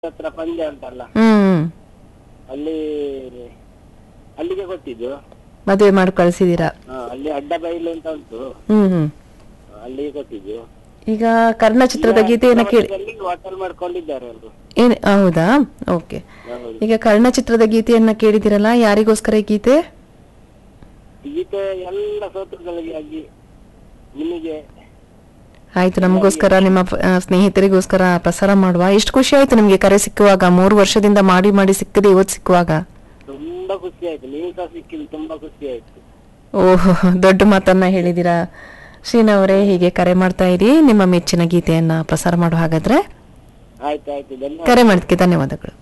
ಹತ್ರ ಪಂದ್ಯ ಉಂಟಲ್ಲ, ಹ್ಮ್. ಅಲ್ಲಿ ಅಲ್ಲಿಗೆ ಕೊಟ್ಟಿದ್ದು. ಮದುವೆ ಮಾಡಿ ಕಳ್ಸಿದೀರಾ? ಅಲ್ಲಿ ಅಡ್ಡ ಬೈಲು ಅಂತ ಉಂಟು, ಹ್ಮ್ ಹ್ಮ್. ಅಲ್ಲಿಗೆ ಕೊಟ್ಟಿದ್ದು. ಈಗ ಕರ್ಣ ಚಿತ್ರದ ಗೀತೆಯನ್ನ ಕೇಳಿ ಹೋಟೆಲ್ ಮಾಡ್ಕೊಂಡಿದ್ದಾರೆ ಅವರು. ಏನ್ ಹೌದಾ? ಓಕೆ. ಹೌದು. ಈಗ ಕರ್ಣ ಚಿತ್ರದ ಗೀತೆಯನ್ನ ಕೇಳಿದಿರಲ್ಲ, ಯಾರಿಗೋಸ್ಕರ ಈ ಗೀತೆ? ಗೀತೆ ಎಲ್ಲ ಸೋತೃಗಳಿಗಾಗಿ, ನಿಮಗೆ. ಆಯ್ತು, ನಮಗೋಸ್ಕರ ನಿಮ್ಮ ಸ್ನೇಹಿತರಿಗೋಸ್ಕರ ಪ್ರಸಾರ ಮಾಡುವ. ಎಷ್ಟು ಖುಷಿ ಆಯ್ತು ನಿಮ್ಗೆ ಕರೆ ಸಿಕ್ಕುವಾಗ, 3 ವರ್ಷದಿಂದ ಮಾಡಿ ಮಾಡಿ ಸಿಕ್ಕದೆ ಇವತ್ತು ಸಿಕ್ಕುವಾಗ. ತುಂಬಾ ಖುಷಿ ಆಯ್ತು, ನೀವು ಸಹ ಸಿಕ್ಕಿದ್ದು ತುಂಬಾ ಖುಷಿ ಆಯ್ತು. ಓಹೋ, ದೊಡ್ಡ ಮಾತನ್ನ ಹೇಳಿದೀರಾ ಶ್ರೀನಾ ಅವರೇ. ಹೀಗೆ ಕರೆ ಮಾಡ್ತಾ ಇರಿ, ನಿಮ್ಮ ಮೆಚ್ಚಿನ ಗೀತೆಯನ್ನ ಪ್ರಸಾರ ಮಾಡುವ ಹಾಗಾದ್ರೆ. ಆಯ್ತು ಆಯ್ತು, ಧನ್ಯವಾದ. ಕರೆ ಮಾಡಿದ್ಕೆ ಧನ್ಯವಾದಗಳು.